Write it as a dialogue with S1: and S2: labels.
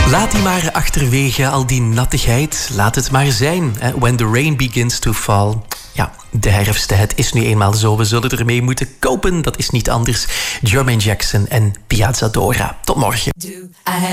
S1: Laat die maar achterwege, al die nattigheid. Laat het maar zijn. When the rain begins to fall. Ja, de herfst, het is nu eenmaal zo. We zullen ermee moeten kopen. Dat is niet anders. Jermaine Jackson en Piazza Dora. Tot morgen.